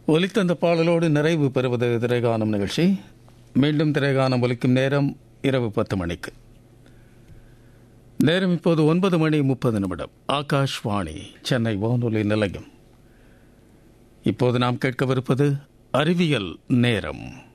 ஒலித்தந்த பாடலோடு நிறைவு பெறுவது திரைகானம் நிகழ்ச்சி. மீண்டும் திரைகானம் ஒலிக்கும் நேரம் இரவு 10 மணிக்கு. நேரம் இப்போது 9:30. ஆகாஷ்வாணி சென்னை வானொலி நிலையம். இப்போது நாம் கேட்கவிருப்பது அறிவியல் நேரம்.